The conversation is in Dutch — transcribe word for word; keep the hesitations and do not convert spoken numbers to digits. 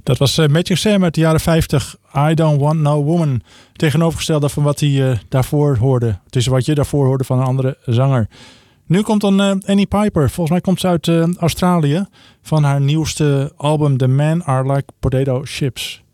Dat was uh, Matthew Sam uit de jaren vijftig. I Don't Want No Woman. Tegenovergestelde van wat hij uh, daarvoor hoorde. Tussen wat je daarvoor hoorde van een andere zanger. Nu komt dan uh, Annie Piper. Volgens mij komt ze uit uh, Australië. Van haar nieuwste album The Men Are Like Potato Chips.